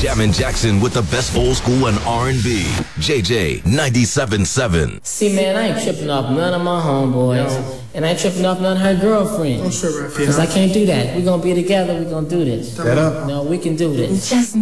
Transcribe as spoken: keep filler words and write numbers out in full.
Jammin' Jackson with the best old school and R and B. J J ninety-seven point seven. See, man, I ain't tripping off none of my homeboys. No. And I ain't tripping off none of her girlfriends. Don't trip, Raphael. Because I can't do that. We're going to be together. We're going to do this. Set up. No, we can do this. Just